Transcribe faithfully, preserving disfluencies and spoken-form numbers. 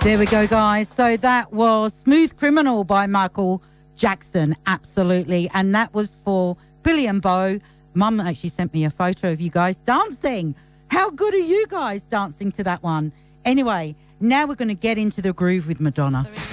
There we go, guys. So that was Smooth Criminal by Michael Jackson, absolutely. And that was for Billy and Bo. Mum actually sent me a photo of you guys dancing. How good are you guys dancing to that one? Anyway, now we're going to get into the groove with Madonna.